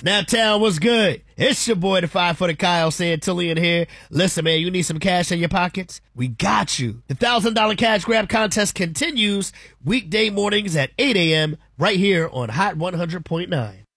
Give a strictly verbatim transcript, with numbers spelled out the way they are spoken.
Snaptown, what's good? It's your boy, the five-footed Kyle Santillian here. Listen, man, you need some cash in your pockets? We got you. The one thousand dollars Cash Grab Contest continues weekday mornings at eight a.m. right here on Hot one hundred point nine.